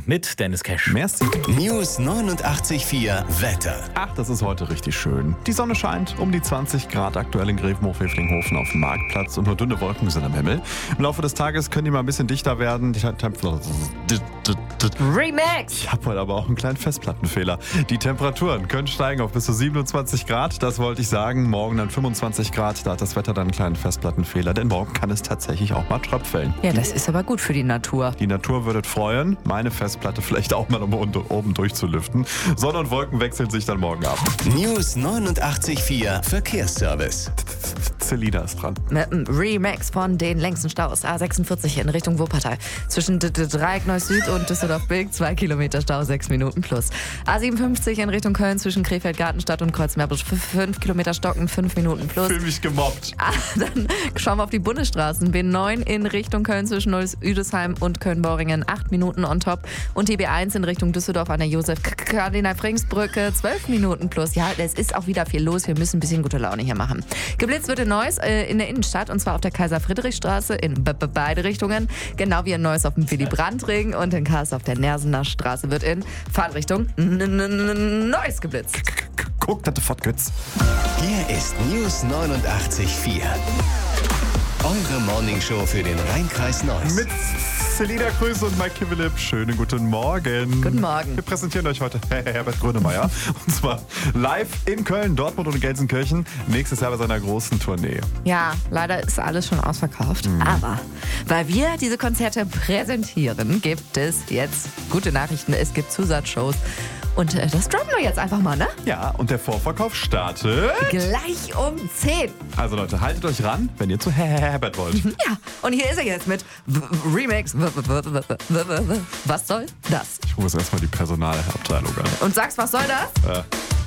mit Dennis Cash. Merci. News 89.4 Wetter. Ach, das ist heute richtig schön. Die Sonne scheint, um die 20 Grad aktuell in Grevenhof-Hefflinghofen auf dem Marktplatz und nur dünne Wolken sind am Himmel. Im Laufe des Tages können die mal ein bisschen dichter werden. Remix! Ich habe heute aber auch einen kleinen Festplattenfehler. Die Temperaturen können steigen auf bis zu 27 Grad, das wollte ich sagen. Morgen dann 25 Grad, da hat das Wetter dann einen kleinen Festplattenfehler, denn morgen kann es tatsächlich auch mal tröpfeln. Ja, das ist aber gut für die Natur. Die Natur würde freuen, meine Festplatte vielleicht auch mal oben durchzulüften. Sonne und Wolken wechseln sich dann morgen ab. News 89.4 Verkehrsservice. Selina ist dran. Mit einem Remix von den längsten Staus A46 in Richtung Wuppertal. Zwischen Dreieck Neuss-Süd und Düsseldorf-Bilk 2 Kilometer Stau, 6 Minuten plus. A57 in Richtung Köln zwischen Krefeld-Gartenstadt und Kreuzmeerbusch 5 Kilometer Stocken, 5 Minuten plus. Fühl mich gemobbt. Dann schauen wir auf die Bundesstraßen. B9 in Richtung Köln zwischen Neuss-Üdesheim und Köln-Boringen 8 Minuten on top. Und die B1 in Richtung Düsseldorf an der Josef-Kardinal-Frings-Brücke 12 Minuten plus. Ja, es ist auch wieder viel los. Wir müssen ein bisschen gute Laune hier machen. Geblitzt wird in Neuss in der Innenstadt und zwar auf der Kaiser-Friedrich-Straße in beide Richtungen. Genau wie in Neuss auf dem Willy-Brandt-Ring und in Karls auf der Nersener Straße wird in Fahrtrichtung Neuss geblitzt. Guck, das Fortgötz. Hier ist News 89.4. Eure Morningshow für den Rhein-Kreis Neuss. Mit Selina Grüße und Mike Kivelip. Schönen guten Morgen. Guten Morgen. Wir präsentieren euch heute Herbert Grönemeyer. Und zwar live in Köln, Dortmund und Gelsenkirchen. Nächstes Jahr bei seiner großen Tournee. Ja, leider ist alles schon ausverkauft. Aber weil wir diese Konzerte präsentieren, gibt es jetzt gute Nachrichten. Es gibt Zusatzshows. Und das droppen wir jetzt einfach mal, ne? Ja, und der Vorverkauf startet. Gleich um 10. Also Leute, haltet euch ran, wenn ihr zu Herbert wollt. Ja, und hier ist er jetzt mit Remix. Was soll das? Ich rufe jetzt erstmal die Personalabteilung an. Und sagst, was soll das?